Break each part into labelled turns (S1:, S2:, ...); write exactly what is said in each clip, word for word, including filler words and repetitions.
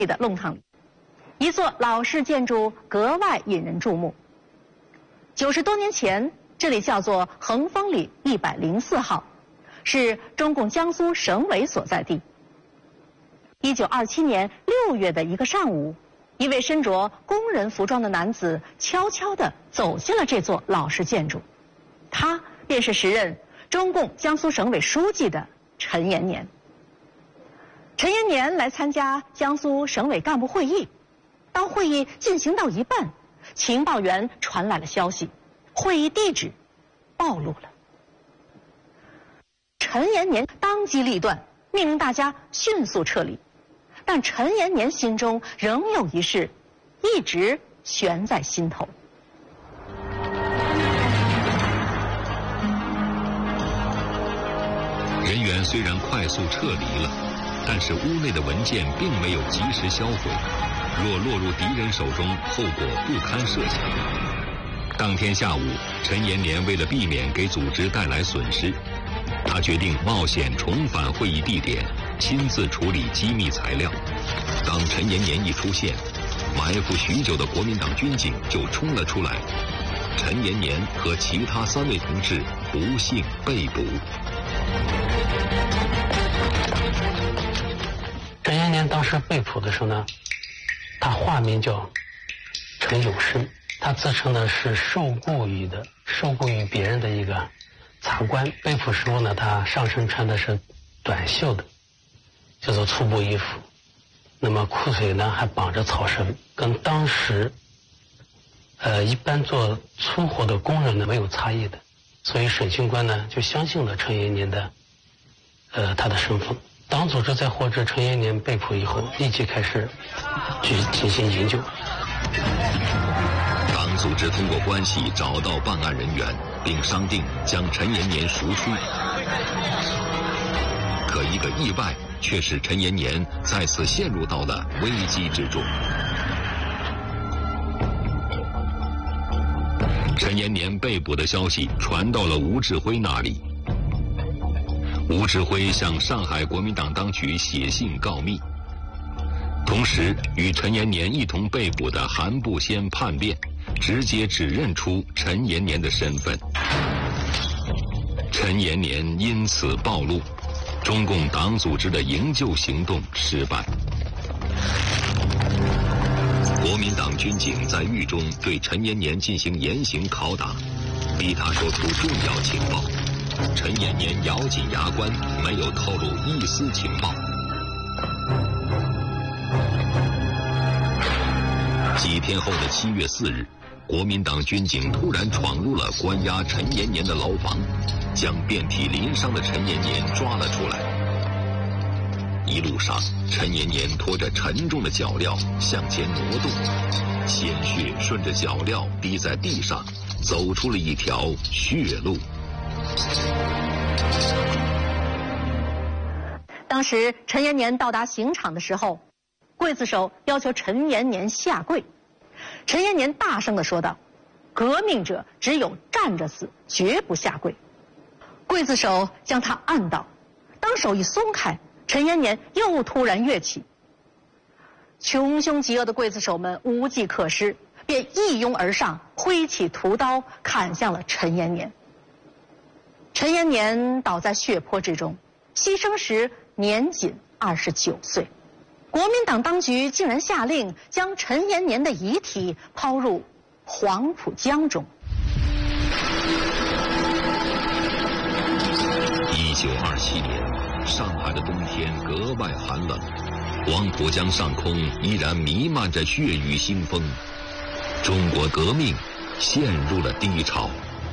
S1: 的弄堂里，一座老式建筑格外引人注目。九十多年前，这里叫做恒丰里一百零四号，是中共江苏省委所在地。一九二七年六月的一个上午，一位身着工人服装的男子悄悄地走进了这座老式建筑，他便是时任中共江苏省委书记的陈延年。陈延年来参加江苏省委干部会议，当会议进行到一半，情报员传来了消息，会议地址暴露了。陈延年当机立断，命令大家迅速撤离。但陈延年心中仍有一事，一直悬在心头。
S2: 人员虽然快速撤离了，但是屋内的文件并没有及时销毁，若落入敌人手中，后果不堪设想。当天下午，陈延年为了避免给组织带来损失，他决定冒险重返会议地点，亲自处理机密材料。当陈延年一出现，埋伏许久的国民党军警就冲了出来，陈延年和其他三位同志不幸被捕。
S3: 陈延年当时被捕的时候呢，他化名叫陈永生，他自称呢是受雇于的，受雇于别人的一个察官。被捕时候呢，他上身穿的是短袖的，叫做粗布衣服，那么裤腿呢还绑着草绳，跟当时呃一般做粗活的工人呢没有差异的，所以审讯官呢就相信了陈延年的呃他的身份。党组织在获知陈延年被捕以后，立即开始去进行营救。
S2: 党组织通过关系找到办案人员，并商定将陈延年赎出。可一个意外却使陈延年再次陷入到了危机之中。陈延年被捕的消息传到了吴志辉那里。吴志辉向上海国民党当局写信告密，同时与陈延年一同被捕的韩步先叛变，直接指认出陈延年的身份。陈延年因此暴露，中共党组织的营救行动失败。国民党军警在狱中对陈延年进行严刑拷打，逼他说出重要情报。陈延年咬紧牙关，没有透露一丝情报。几天后的七月四日，国民党军警突然闯入了关押陈延年的牢房，将遍体鳞伤的陈延年抓了出来。一路上，陈延年拖着沉重的脚镣向前挪动，鲜血顺着脚镣滴在地上，走出了一条血路。
S1: 当时陈延年到达刑场的时候，刽子手要求陈延年下跪。陈延年大声地说道：“革命者只有站着死，绝不下跪。”刽子手将他按倒，当手一松开，陈延年又突然跃起。穷凶极恶的刽子手们无计可施，便一拥而上，挥起屠刀砍向了陈延年。陈延年倒在血泊之中，牺牲时年仅二十九岁。国民党当局竟然下令将陈延年的遗体抛入黄浦江中。
S2: 一九二七年，上海的冬天格外寒冷，黄浦江上空依然弥漫着血雨腥风，中国革命陷入了低潮。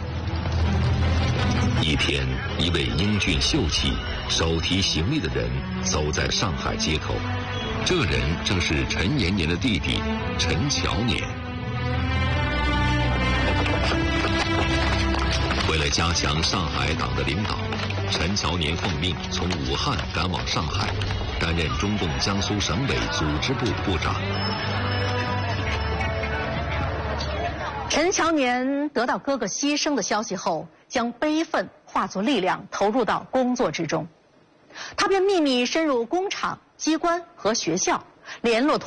S2: 一天，一位英俊秀气、手提行李的人走在上海街头，这人正是陈延年的弟弟陈乔年。为了加强上海党的领导，陈乔年奉命从武汉赶往上海，担任中共江苏省委组织部部长。
S1: 陈乔年得到哥哥牺牲的消息后，将悲愤化作力量投入到工作之中。他便秘密深入工厂、机关和学校， 联络